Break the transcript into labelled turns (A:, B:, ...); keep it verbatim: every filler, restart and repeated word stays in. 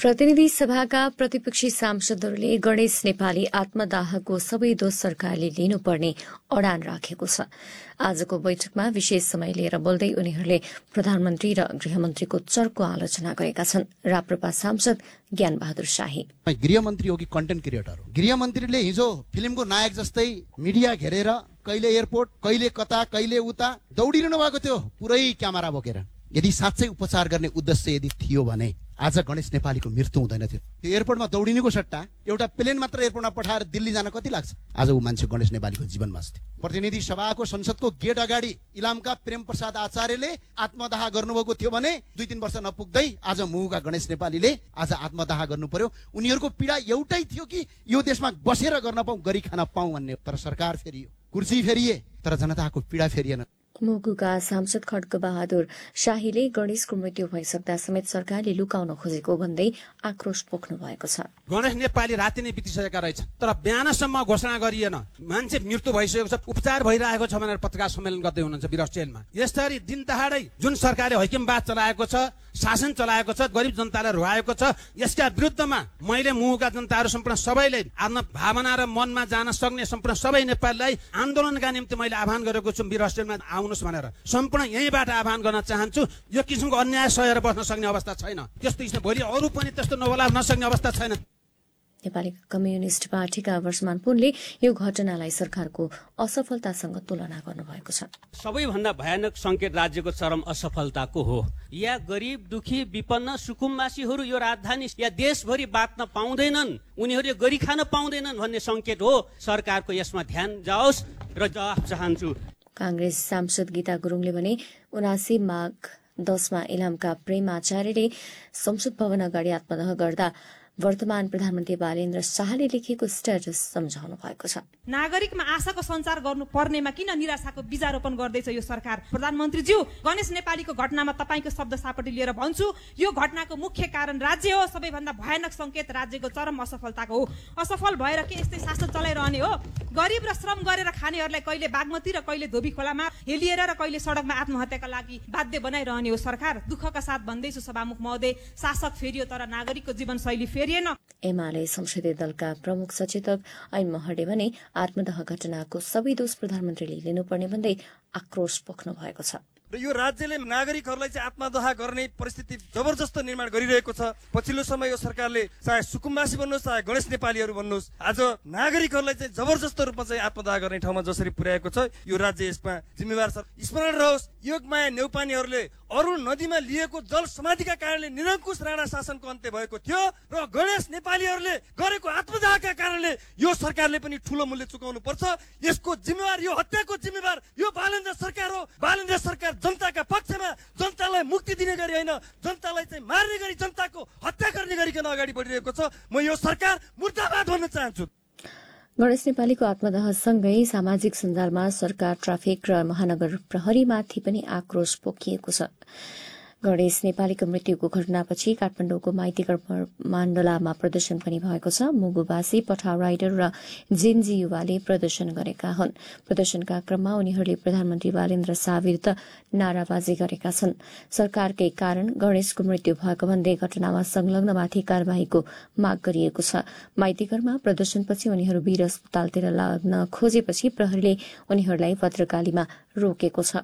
A: प्रतिनिधि सभाका प्रतिपक्षी सांसदहरूले गणेश नेपाली आत्मदाहको सबै दोष सरकारले लिनुपर्ने अडान राखेको छ। आजको बैठकमा विशेष समय लिएर बोल्दै उनीहरूले प्रधानमन्त्री र गृहमन्त्रीको चर्को आलोचना गरेका छन्। राप्रपा सांसद ज्ञान बहादुर शाही
B: गृहमन्त्री हो कि कन्टेन्ट क्रिएटर हो? गृहमन्त्रीले हिजो फिल्मको नायक जस्तै मिडिया घेरेर कहिले एयरपोर्ट कहिले कता कहिले उता दौडिरहनु भएको थियो पुरै क्यामेरा बोकेर। यदि साँच्चै उपचार गर्ने उद्देश्य यदि थियो भने आज गणेश नेपालीको मृत्यु हुँदैन थियो। त्यो एयरपोर्टमा दौडिनुको सट्टा एउटा प्लेन मात्र एयरपोर्टमा पठाएर दिल्ली जान कति लाग्छ? आज ऊ मान्छे गणेश नेपालीको जीवन बाँच्थ्यो। प्रतिनिधि सभाको संसदको गेट अगाडि इलामका प्रेम प्रसाद आचार्यले आत्मदाह गर्नुभएको थियो भने दुई तीन वर्ष नपुग्दै आज मुहुका गणेश नेपालीले आज आत्मदाह गर्नु पर्यो। उनीहरूको पीडा एउटै थियो कि यो देशमा बसेर गर्न पाऊँ, गरी खान पाऊँ भन्ने। तर सरकार फेरियो, कुर्सी फेरिए, तर जनताको पीडा फेरिएन।
A: मुगुका सांसद खड्ग बहादुर शाहीले गणेशको मृत्यु भइसक्दा समेत सरकारले लुकाउन खोजेको भन्दै आक्रोश पोख्नु भएको छ।
C: गणेश नेपाली राति नै बितिसकेका रहेछ, तर बिहानसम्म घोषणा गरिएन। मान्छे मृत्यु भइसकेको छ, उपचार भइरहेको छ भनेर पत्रकार सम्मेलन गर्दै हुनुहुन्छ विरस जेलमा। यसरी दिन दहाडै जुन सरकारले हैकिमवाद चलाएको छ, शासन चलाएको छ, गरिब जनतालाई रुवाएको छ, यसका विरुद्धमा मैले मुहुका जनताहरू सम्पूर्ण सबैले आफ्नो भावना र मनमा जान सक्ने सम्पूर्ण सबै नेपालीलाई आन्दोलनका निम्ति मैले आह्वान गरेको छु। विरस जेलमा आउनुहोस् भनेर सम्पूर्ण यहीँबाट आह्वान गर्न चाहन्छु। यो किसिमको अन्याय सहेर बस्न सक्ने अवस्था छैन। त्यस्तो किसिम भोलि अरू पनि त्यस्तो नहोला नसक्ने अवस्था छैन।
A: नेपाली कम्युनिस्ट पार्टीका वर्षमान पुनले यो घटनालाई सरकारको असफलतासँग तुलना गर्नुभएको छ।
D: सबैभन्दा भयानक संकेत राज्यको चरम असफलताको हो। या गरिब दुखी विपन्न सुकुम्बासीहरू यो राजधानी या देशभरि बाँच्न पाउँदैनन्, उनीहरूले गरी खान पाउँदैनन् भन्ने संकेत हो। सरकारको यसमा ध्यान जाओस् र जवाफ चाहन्छु।
A: कांग्रेस सांसद गीता गुरुङले भने उनासी माघ दसमा इलामका प्रेम आचार्यले संसद भवन अगाडि आत्मदाह गर्दा वर्तमान प्रधानमन्त्री बालेन्द्र शाहले लेखेको स्ट्याटस सम्झाउनु भएको छ।
E: नागरिकमा आशाको सञ्चार गर्नु पर्नेमा किन निराशाको बीजारोपण गर्दैछ यो सरकार? प्रधानमन्त्रीज्यू, गणेश नेपालीको घटनामा तपाईँको शब्द सापटी लिएर भन्छु, यो घटनाको मुख्य कारण राज्य हो। सबैभन्दा भयानक संकेत राज्यको चरम असफलताको हो। असफल भएर के यस्तै शासन चलाइरहने हो? गरिब र श्रम गरेर खानेहरूलाई कहिले बागमती र कहिले धोबी खोलामा हेलिएर र कहिले सडकमा आत्महत्याका लागि बाध्य बनाइरहने हो सरकार। दुःखका साथ भन्दैछु सभामुख महोदय, शासक फेरियो तर नागरिकको जीवनशैली फेरिएन।
A: एमाले संसदीय दलका प्रमुख सचेतक ऐन महर्ले भने आत्मदाह घटनाको सबै दोष प्रधानमन्त्रीले लिनुपर्ने भन्दै आक्रोश पोख्नु भएको छ।
F: र यो राज्यले नागरिकहरूलाई चाहिँ आत्मदाह गर्ने परिस्थिति जबरजस्त निर्माण गरिरहेको छ। पछिल्लो समय यो सरकारले चाहे सुकुम्बासी भन्नुहोस् चाहे गणेश नेपालीहरू भन्नुहोस्, आज नागरिकहरूलाई चाहिँ जबरजस्त रूपमा चाहिँ आत्मदाह गर्ने ठाउँमा जसरी पुर्याएको छ, यो राज्य यसमा जिम्मेवार छ। स्मरण रहोस्, योगमाया नेउपानेहरूले अरू नदीमा लिएको जल समाधिका कारणले निरङ्कुश राणा शासनको अन्त्य भएको थियो र गणेश नेपालीहरूले गरेको आत्मदाहका कारणले यो सरकारले पनि ठूलो मूल्य चुकाउनु पर्छ। यसको जिम्मेवार, यो हत्याको जिम्मेवार यो बालेन्द्र सरकार हो। बालेन्द्र सरकार जनताका पक्षमा, जनतालाई मुक्ति दिने गरी होइन, जनतालाई चाहिँ मार्ने गरी, जनताको हत्या गर्ने गरिकन अगाडि बढिरहेको छ। म यो सरकार मुर्दाबाद भन्न चाहन्छु।
A: गणेश नेपालीको आत्मदाहसँगै सामाजिक सञ्जालमा सरकार, ट्राफिक र महानगर प्रहरीमाथि पनि आक्रोश पोखिएको छ। गणेश नेपालीको मृत्युको घटनापछि काठमाडौँको माइतीगढ माण्डलामा प्रदर्शन पनि भएको छ। मुगुवासी, पठाउ राइडर र जेन्जी युवाले प्रदर्शन गरेका हुन्। प्रदर्शनका क्रममा उनीहरूले प्रधानमन्त्री बालेन्द्र शाह विरूद्ध नाराबाजी गरेका छन्। सरकारकै कारण गणेशको मृत्यु भएको भन्दै घटनामा संलग्नमाथि कार्यवाहीको माग गरिएको छ। माइतीगढमा प्रदर्शनपछि उनीहरू वीर अस्पतालतिर लाग्न खोजेपछि प्रहरीले उनीहरूलाई पत्रकालीमा रोकेको छ।